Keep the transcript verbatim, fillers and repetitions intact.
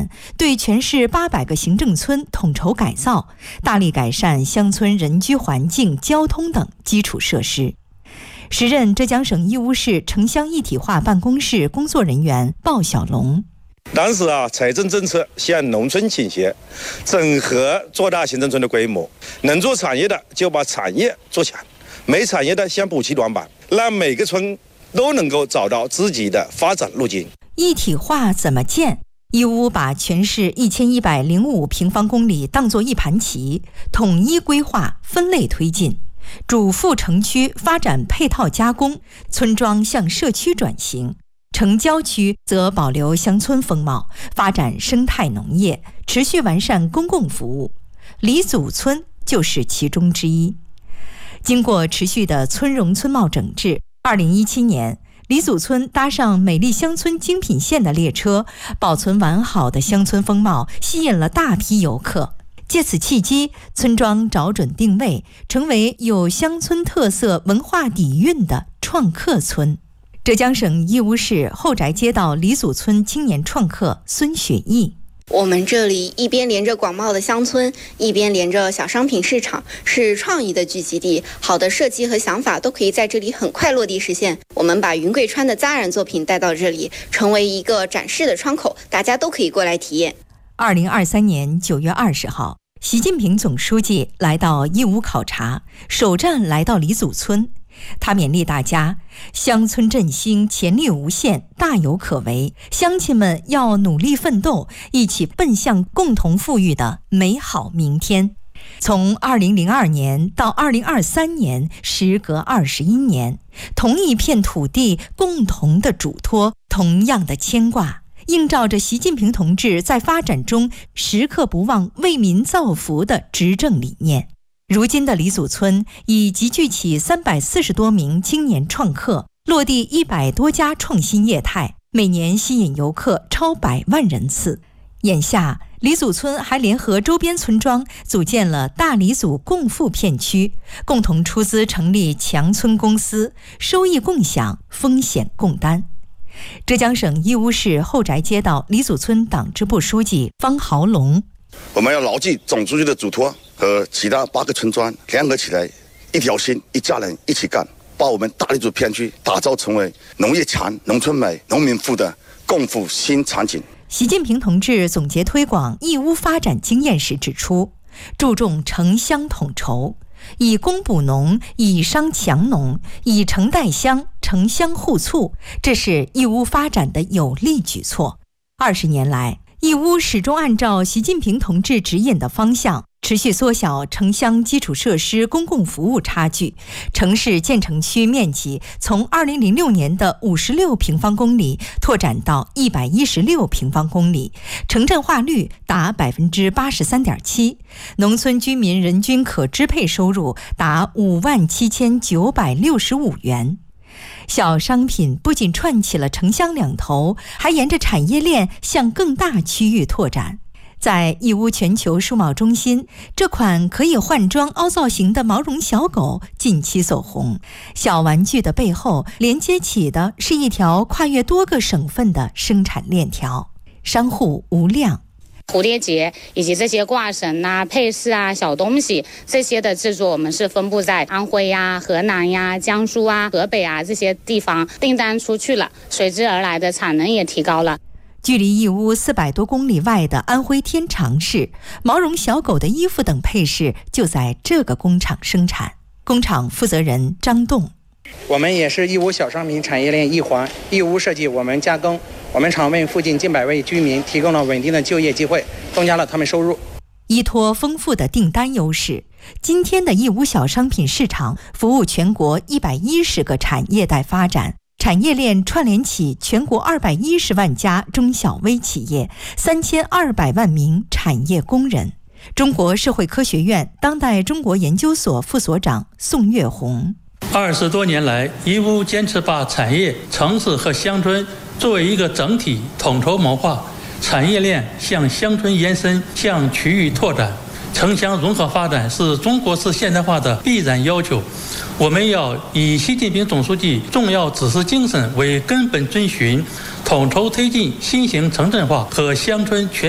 年，对全市八百个行政村统筹改造，大力改善乡村人居环境、交通等基础设施。时任浙江省义乌市城乡一体化办公室工作人员鲍小龙。 当时啊，财政政策向农村倾斜，整合做大行政村的规模，能做产业的就把产业做强，没产业的想补齐短板，让每个村都能够找到自己的发展路径。 一体化怎么建？义乌把全市一千一百零五平方公里当作一盘棋，统一规划、分类推进。主副城区发展配套加工，村庄向社区转型；城郊区则保留乡村风貌，发展生态农业，持续完善公共服务。李祖村就是其中之一。经过持续的村容村貌整治，二零一七年，李祖村搭上美丽乡村精品线的列车，保存完好的乡村风貌吸引了大批游客。借此契机，村庄找准定位，成为有乡村特色、文化底蕴的创客村。浙江省义乌市后宅街道李祖村青年创客孙雪毅。 我们这里一边连着广袤的乡村，一边连着小商品市场，是创意的聚集地。好的设计和想法都可以在这里很快落地实现。我们把云贵川的扎染作品带到这里，成为一个展示的窗口，大家都可以过来体验。 二零二三年九月二十号，习近平总书记来到义乌考察，首站来到李祖村。他勉励大家，乡村振兴潜力无限，大有可为，乡亲们要努力奋斗，一起奔向共同富裕的美好明天。从二零零二年到二零二三年，时隔二十一年，同一片土地，共同的嘱托，同样的牵挂，映照着习近平同志在发展中时刻不忘为民造福的执政理念。如今的李祖村已集聚起三百四十多名青年创客，落地一百多家创新业态，每年吸引游客超百万人次。眼下，李祖村还联合周边村庄组建了大李祖共富片区，共同出资成立强村公司，收益共享，风险共担。浙江省义乌市后宅街道李祖村党支部书记方豪龙。 我们要牢记总书记的嘱托，和其他八个村庄联合起来，一条心，一家人，一起干，把我们大李祖片区打造成为农业强、农村美、农民富的共富新场景。 习近平同志总结推广义乌发展经验时指出，注重城乡统筹，以工补农，以商强农，以城带乡，城乡互促，这是义乌发展的有力举措。二十年来，义乌始终按照习近平同志指引的方向，持续缩小城乡基础设施公共服务差距，城市建成区面积从二零零六年的五十六平方公里拓展到一百一十六平方公里，城镇化率达百分之八十三点七，农村居民人均可支配收入达五万七千九百六十五元。小商品不仅串起了城乡两头，还沿着产业链向更大区域拓展。在义乌全球数贸中心，这款可以换装凹造型的毛绒小狗近期走红。小玩具的背后连接起的是一条跨越多个省份的生产链条。商户吴亮。 蝴蝶结以及这些挂绳啊、配饰啊、小东西这些的制作，我们是分布在安徽呀、河南呀、江苏啊、河北啊这些地方，订单出去了，随之而来的产能也提高了。 距离义乌四百多公里外的安徽天长市，毛绒小狗的衣服等配饰就在这个工厂生产。工厂负责人张栋。 我们也是义乌小商品产业链一环，义乌设计，我们加工。我们厂为附近近百位居民提供了稳定的就业机会，增加了他们收入。 依托丰富的订单优势，今天的义乌小商品市场服务全国一百一十个产业带发展，产业链串联起全国二百一十万家中小微企业，三千二百万名产业工人。中国社会科学院当代中国研究所副所长宋月红。 二十多年来，义乌坚持把产业、城市和乡村作为一个整体统筹谋划，产业链向乡村延伸，向区域拓展。城乡融合发展是中国式现代化的必然要求。我们要以习近平总书记重要指示精神为根本遵循，统筹推进新型城镇化和乡村全